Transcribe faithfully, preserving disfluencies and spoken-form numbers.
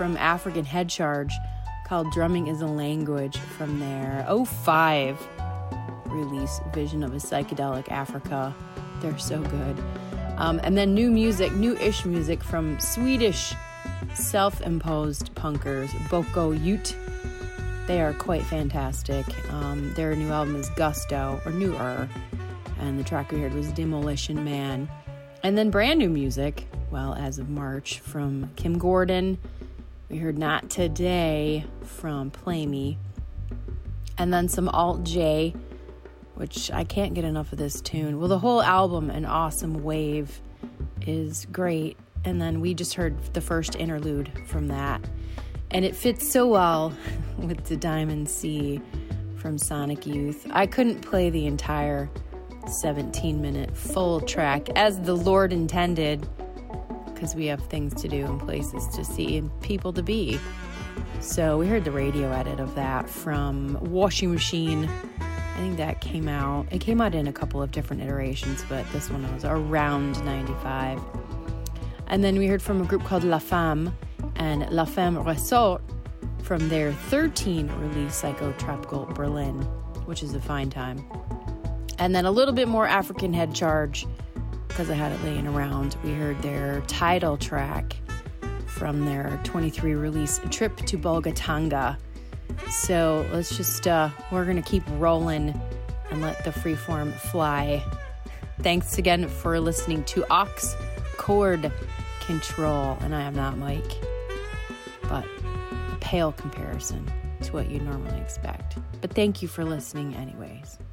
from African Head Charge called Drumming is a Language from their oh five release, Vision of a Psychedelic Africa. They're so good. Um, and then new music, new-ish music from Swedish self-imposed punkers, Boko Ute. They are quite fantastic. Um, their new album is Gusto, or newer, and the track we heard was Demolition Man. And then brand new music, well, as of March, from Kim Gordon. We heard Not Today from Play Me. And then some Alt-J, which I can't get enough of this tune. Well, the whole album, An Awesome Wave, is great. And then we just heard the first interlude from that. And it fits so well with the Diamond Sea from Sonic Youth. I couldn't play the entire seventeen-minute full track as the Lord intended, because we have things to do and places to see and people to be. So we heard the radio edit of that from Washing Machine. I think that came out. It came out in a couple of different iterations, but this one was around ninety-five. And then we heard from a group called La Femme and La Femme Ressort from their thirteen release Psychotropical Berlin, which is a fine time. And then a little bit more African Head Charge, because I had it laying around. We heard their title track from their twenty-three release Trip to Bolgatanga. So let's just, uh, we're going to keep rolling and let the freeform fly. Thanks again for listening to Aux Chord Control. And I am not Mike, but a pale comparison to what you normally expect. But thank you for listening anyways.